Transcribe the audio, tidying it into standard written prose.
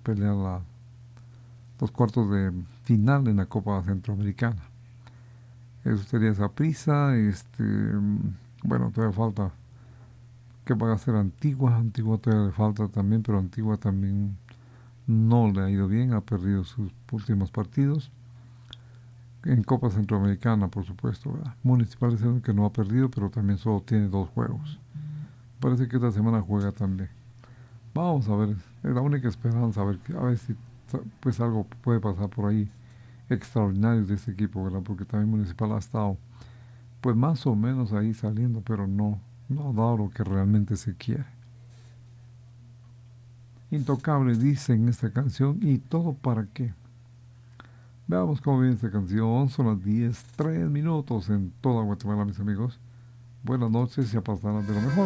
pelear los cuartos de final en la Copa Centroamericana. Eso sería Saprissa. Bueno, todavía falta que va a ser Antigua todavía le falta también, pero Antigua también no le ha ido bien, ha perdido sus últimos partidos en Copa Centroamericana, por supuesto, ¿verdad? Municipal es el que no ha perdido, pero también solo tiene 2 juegos. Parece que esta semana juega también. Vamos a ver, es la única esperanza, a ver si pues algo puede pasar por ahí extraordinario de este equipo, ¿verdad? Porque también Municipal ha estado pues más o menos ahí saliendo, pero no ha dado lo que realmente se quiere. Intocable dice en esta canción, ¿y todo para qué? Veamos cómo viene esta canción. Son las 10:03 en toda Guatemala, mis amigos. Buenas noches y a pasar de lo mejor.